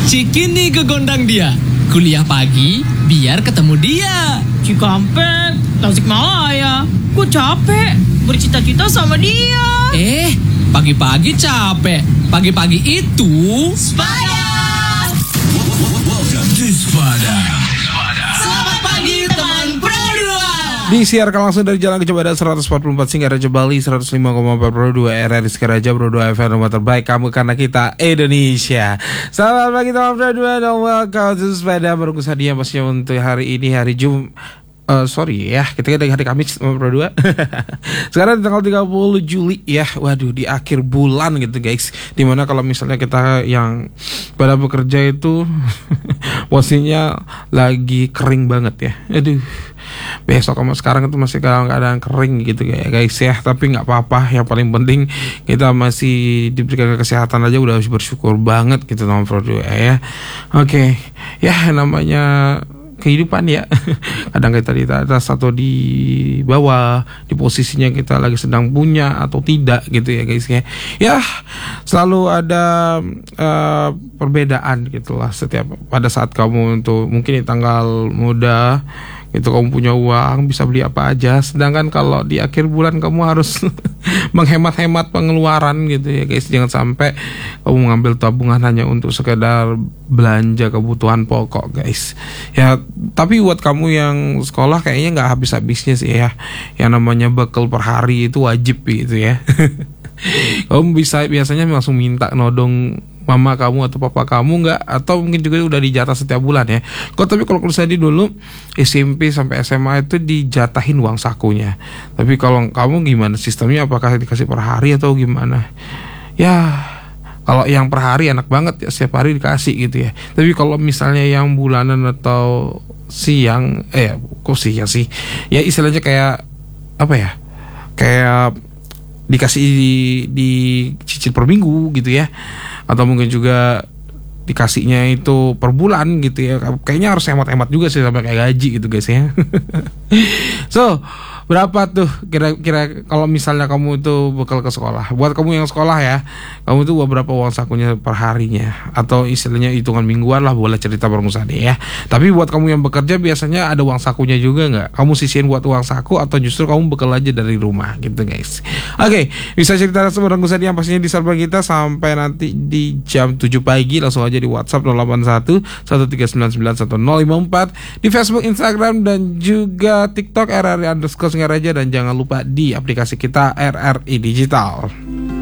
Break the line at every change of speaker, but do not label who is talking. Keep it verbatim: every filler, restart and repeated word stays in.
Cikini kegondang dia. Kuliah pagi biar ketemu dia.
Cikampek, Tasikmalaya. Gue capek bercita-cita sama dia.
Eh, pagi-pagi capek. Pagi-pagi itu
Sepada.
Welcome to Sepada.
Selamat pagi teman Pro dua.
Disiarkan langsung dari Jalan Kecepatan seratus empat puluh empat Singaraja Bali, seratus lima koma empat Pro dua R R I Singaraja Pro dua F M, nomor terbaik kamu karena kita Indonesia. Selamat pagi teman Pro dua dan welcome to Sepada. Berungkus hadiah pastinya untuk hari ini, hari Jum Uh, sorry ya, kita dari hari Kamis Pro dua. Sekarang tanggal tiga puluh Juli ya. Waduh, di akhir bulan gitu guys. Dimana kalau misalnya kita yang pada bekerja itu posisinya lagi kering banget ya. Aduh, besok sama sekarang itu masih keadaan kering gitu ya guys ya. Tapi gak apa-apa, yang paling penting kita masih diberikan kesehatan aja udah harus bersyukur banget gitu teman Pro dua ya. Oke, okay. Ya namanya kehidupan ya. Kadang kita di atas atau di bawah, di posisinya kita lagi sedang punya atau tidak gitu ya guys ya. Ya selalu ada uh, perbedaan gitulah setiap pada saat kamu untuk mungkin di tanggal muda itu kamu punya uang bisa beli apa aja, sedangkan kalau di akhir bulan kamu harus menghemat-hemat pengeluaran gitu ya guys. Jangan sampai kamu mengambil tabungan hanya untuk sekedar belanja kebutuhan pokok guys ya. Tapi buat kamu yang sekolah kayaknya nggak habis-habisnya sih ya, yang namanya bekal per hari itu wajib gitu ya. Kamu bisa biasanya langsung minta nodong mama kamu atau papa kamu nggak, atau mungkin juga udah dijatah setiap bulan ya. Kok tapi kalau saya di dulu S M P sampai S M A itu dijatahin uang sakunya. Tapi kalau kamu gimana sistemnya, apakah dikasih per hari atau gimana? Ya kalau yang per hari enak banget ya, setiap hari dikasih gitu ya. Tapi kalau misalnya yang bulanan atau siang, eh kok siang sih? Ya istilahnya kayak apa ya? Kayak dikasih di, di cicil per minggu gitu ya, atau mungkin juga dikasihnya itu per bulan gitu ya. Kayaknya harus hemat-hemat juga sih sampai kayak gaji gitu guys ya. So berapa tuh kira-kira kalau misalnya kamu itu bekal ke sekolah? Buat kamu yang sekolah ya, kamu tuh berapa uang sakunya per harinya, atau istilahnya hitungan mingguan lah, boleh cerita bareng saya ya. Tapi buat kamu yang bekerja biasanya ada uang sakunya juga nggak? Kamu sisihin buat uang saku atau justru kamu bekal aja dari rumah gitu guys. Oke, okay, bisa cerita bareng saya yang pastinya di server kita sampai nanti di jam tujuh pagi. Langsung aja di WhatsApp nol delapan satu satu tiga sembilan sembilan satu nol lima empat, di Facebook, Instagram dan juga TikTok R R I underscore Singaraja, dan jangan lupa di aplikasi kita R R I Digital.